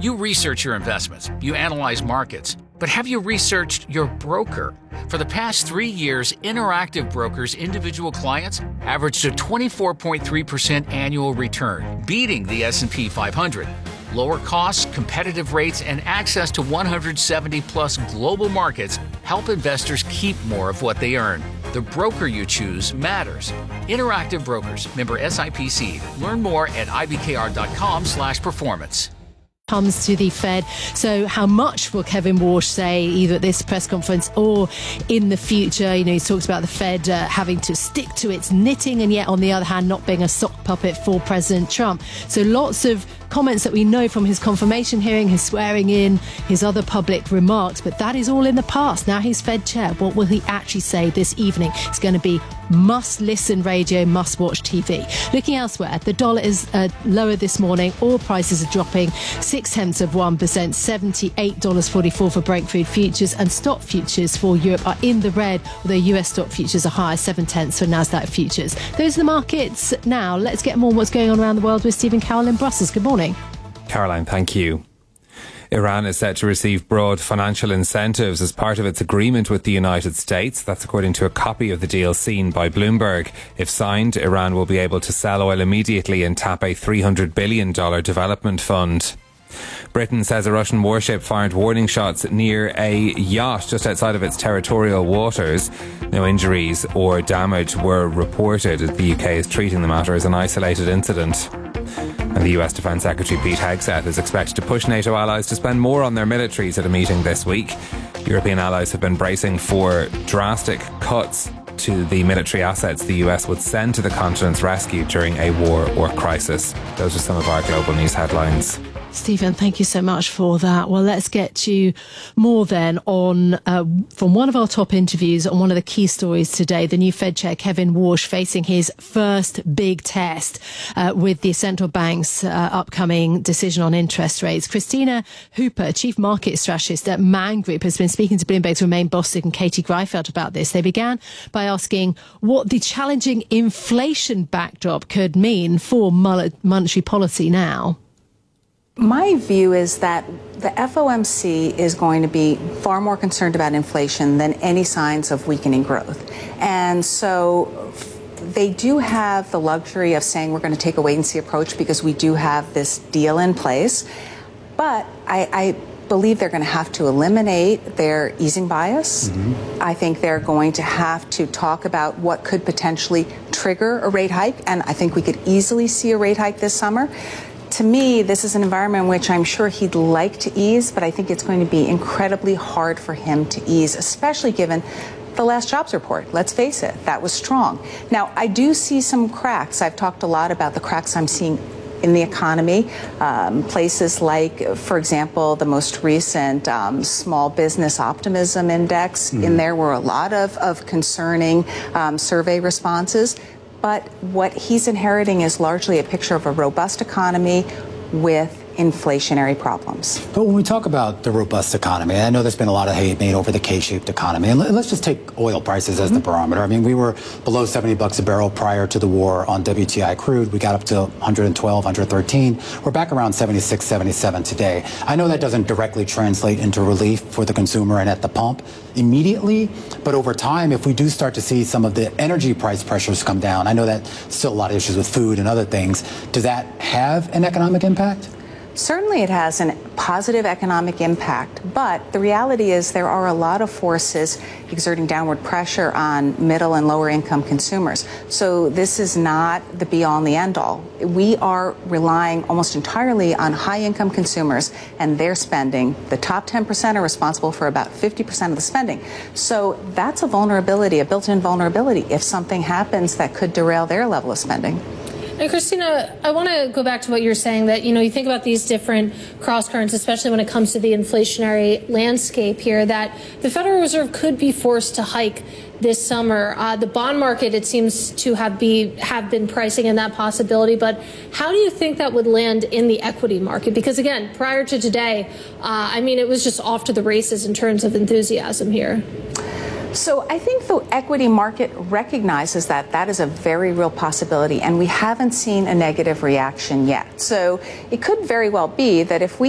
You research your investments, you analyze markets, but have you researched your broker? For the past 3 years, Interactive Brokers' individual clients averaged a 24.3% annual return, beating the S&P 500. Lower costs, competitive rates, and access to 170-plus global markets help investors keep more of what they earn. The broker you choose matters. Interactive Brokers, member SIPC. Learn more at ibkr.com/performance. Comes to the Fed. So how much will Kevin Warsh say either at this press conference or in the future? You know, he talks about the Fed having to stick to its knitting and yet on the other hand not being a sock puppet for President Trump. So lots of comments that we know from his confirmation hearing, his swearing in, his other public remarks, but that is all in the past. Now he's Fed chair. What will he actually say this evening? It's going to be must listen radio, must watch TV. Looking elsewhere, the dollar is lower this morning. Oil prices are dropping 0.6%, $78.44 for Brent crude futures, and stock futures for Europe are in the red, although US stock futures are higher, 0.7 for Nasdaq futures. Those are the markets now. Let's get more on what's going on around the world with Stephen Cowell in Brussels. Good morning. Caroline, thank you. Iran is set to receive broad financial incentives as part of its agreement with the United States. That's according to a copy of the deal seen by Bloomberg. If signed, Iran will be able to sell oil immediately and tap a $300 billion development fund. Britain says a Russian warship fired warning shots near a yacht just outside of its territorial waters. No injuries or damage were reported. The UK is treating the matter as an isolated incident. And the US Defence Secretary Pete Hegseth is expected to push NATO allies to spend more on their militaries at a meeting this week. European allies have been bracing for drastic cuts to the military assets the US would send to the continent's rescue during a war or crisis. Those are some of our global news headlines. Stephen, thank you so much for that. Well, let's get to more then on from one of our top interviews on one of the key stories today, the new Fed chair, Kevin Warsh, facing his first big test with the central bank's upcoming decision on interest rates. Christina Hooper, chief market strategist at Man Group, has been speaking to Bloomberg's Romain Bostic and Katie Greifeld about this. They began by asking what the challenging inflation backdrop could mean for monetary policy now. My view is that the FOMC is going to be far more concerned about inflation than any signs of weakening growth. And so they do have the luxury of saying we're going to take a wait-and-see approach because we do have this deal in place. But I believe they're going to have to eliminate their easing bias. Mm-hmm. I think they're going to have to talk about what could potentially trigger a rate hike, and I think we could easily see a rate hike this summer. To me, this is an environment in which I'm sure he'd like to ease, but I think it's going to be incredibly hard for him to ease, especially given the last jobs report. Let's face it, that was strong. Now, I do see some cracks. I've talked a lot about the cracks I'm seeing in the economy. Places like, for example, the most recent small business optimism index. In there were a lot of concerning survey responses. But what he's inheriting is largely a picture of a robust economy with inflationary problems. But when we talk about the robust economy, I know there's been a lot of hate made over the K-shaped economy. And let's just take oil prices as the barometer. I mean, we were below $70 a barrel prior to the war on WTI crude. We got up to 112, 113. We're back around 76, 77 today. I know that doesn't directly translate into relief for the consumer and at the pump immediately, but over time, if we do start to see some of the energy price pressures come down, I know that still a lot of issues with food and other things. Does that have an economic impact? Certainly it has a positive economic impact, but the reality is there are a lot of forces exerting downward pressure on middle and lower income consumers. So this is not the be-all and the end-all. We are relying almost entirely on high-income consumers and their spending. The top 10% are responsible for about 50% of the spending. So that's a vulnerability, a built-in vulnerability if something happens that could derail their level of spending. And Christina, I want to go back to what you're saying that, you know, you think about these different cross currents, especially when it comes to the inflationary landscape here, that the Federal Reserve could be forced to hike this summer. The bond market, it seems to have been pricing in that possibility. But how do you think that would land in the equity market? Because, again, prior to today, it was just off to the races in terms of enthusiasm here. So I think the equity market recognizes that that is a very real possibility, and we haven't seen a negative reaction yet. So it could very well be that if we